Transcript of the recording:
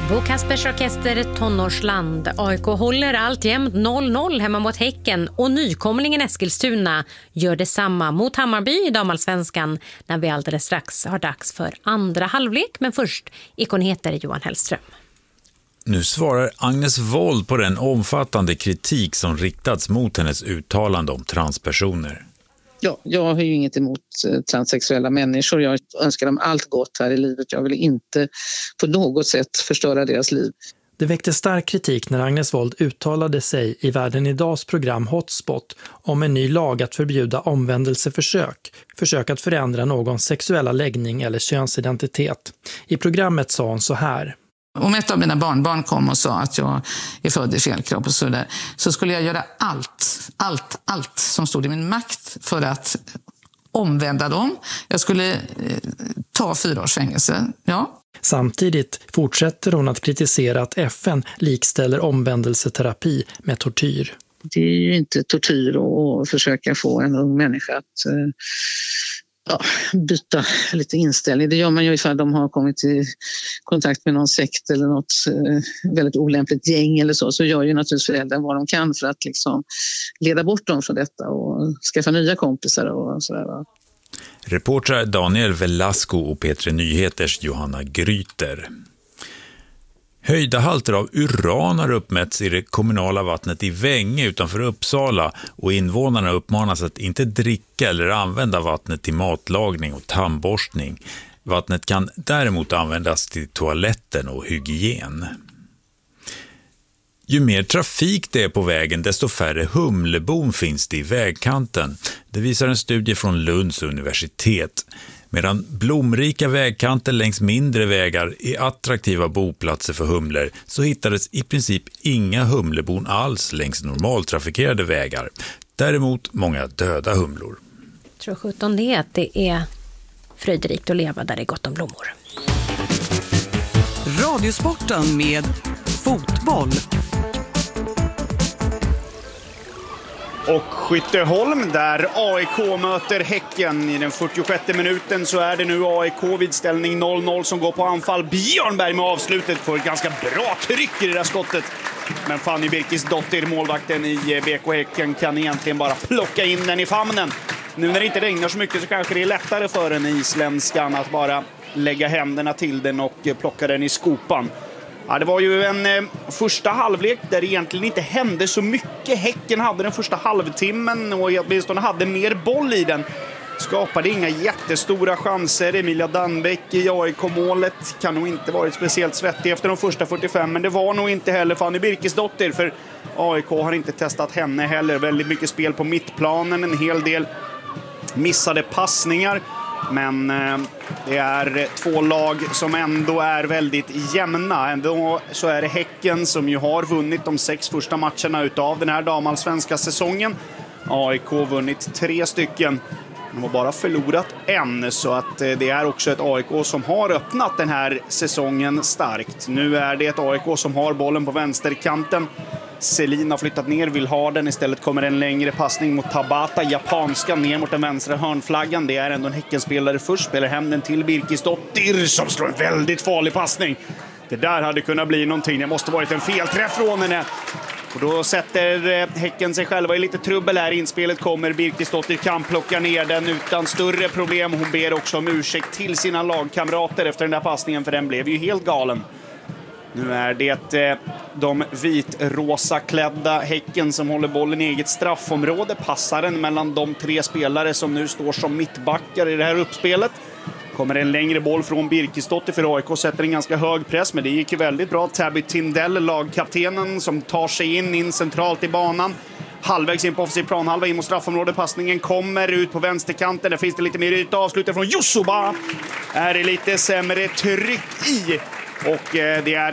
Bo Kaspers Orkester Tonårsland. AIK håller alltjämt 0-0 hemma mot Häcken och nykomlingen Eskilstuna gör detsamma mot Hammarby i damallsvenskan när vi alldeles strax har dags för andra halvlek. Men först ikonheter Johan Hellström. Nu svarar Agnes Wold på den omfattande kritik som riktats mot hennes uttalande om transpersoner. Ja, jag har ju inget emot transsexuella människor. Jag önskar dem allt gott här i livet. Jag vill inte på något sätt förstöra deras liv. Det väckte stark kritik när Agnes Wold uttalade sig i Världen Idags program Hotspot om en ny lag att förbjuda omvändelseförsök, försök att förändra någons sexuella läggning eller könsidentitet. I programmet sa hon så här. Om ett av mina barnbarn kom och sa att jag är född i fel kropp och så där, så skulle jag göra allt som stod i min makt för att omvända dem. Jag skulle ta 4 års fängelse, ja. Samtidigt fortsätter hon att kritisera att FN likställer omvändelseterapi med tortyr. Det är ju inte tortyr att försöka få en ung människa att byta lite inställning. Det gör man ju ifall de har kommit i kontakt med någon sekt eller något väldigt olämpligt gäng eller så gör ju naturligtvis föräldrar vad de kan för att liksom leda bort dem från detta och skaffa nya kompisar och sådär. Reportrar Daniel Velasco och P3 Nyheters Johanna Gryter. Höjda halter av uran har uppmätts i det kommunala vattnet i Vänge utanför Uppsala och invånarna uppmanas att inte dricka eller använda vattnet till matlagning och tandborstning. Vattnet kan däremot användas till toaletten och hygien. Ju mer trafik det är på vägen, desto färre humlebon finns det i vägkanten. Det visar en studie från Lunds universitet. Medan blomrika vägkanter längs mindre vägar är attraktiva boplatser för humlor så hittades i princip inga humlebon alls längs normaltrafikerade vägar. Däremot många döda humlor. Jag tror 17 det att det är fröjderikt att leva där det är gott om blommor. Radiosporten med fotboll. Och Skytteholm där AIK möter Häcken. I den 46 minuten så är det nu AIK vid ställning 0-0 som går på anfall. Björnberg med avslutet får ett ganska bra tryck i det där skottet. Men Fanny Birkisdottir, målvakten i BK Häcken, kan egentligen bara plocka in den i famnen. Nu när det inte regnar så mycket så kanske det är lättare för en isländskan att bara lägga händerna till den och plocka den i skopan. Ja, det var ju en första halvlek där det egentligen inte hände så mycket. Häcken hade den första halvtimmen och åtminstone hade mer boll i den. Skapade inga jättestora chanser. Emilia Danbeck i AIK-målet kan nog inte varit speciellt svettig efter de första 45. Men det var nog inte heller Fanny Birkisdottir, för AIK har inte testat henne heller. Väldigt mycket spel på mittplanen, en hel del missade passningar. Men det är 2 lag som ändå är väldigt jämna. Ändå så är det Häcken som ju har vunnit de 6 första matcherna utav den här damallsvenska säsongen. AIK vunnit 3 stycken. De har bara förlorat 1, så att det är också ett AIK som har öppnat den här säsongen starkt. Nu är det ett AIK som har bollen på vänsterkanten. Selin har flyttat ner, vill ha den. Istället kommer en längre passning mot Tabata, japanska, ner mot den vänstra hörnflaggan. Det är ändå en Häckenspelare först, spelar hem den till Birkisdottir som slår en väldigt farlig passning. Det där hade kunnat bli någonting, det måste varit en felträff från henne. Och då sätter Häcken sig själva i lite trubbel här. Inspelet kommer, Birkisdottir kan plocka ner den utan större problem. Hon ber också om ursäkt till sina lagkamrater efter den där passningen, för den blev ju helt galen. Nu är det de vitrosa klädda Häcken som håller bollen i eget straffområde. Passar den mellan de 3 spelare som nu står som mittbackar i det här uppspelet. Kommer en längre boll från Birkisdottir, för AIK sätter en ganska hög press, men det gick ju väldigt bra. Tabby Tindell, lagkaptenen, som tar sig in centralt i banan. Halvvägs in på offensiv planhalva in mot straffområde. Passningen kommer ut på vänsterkanten. Där finns det lite mer yta. Avslutet från Jussuba. Är det lite sämre tryck i. Och det är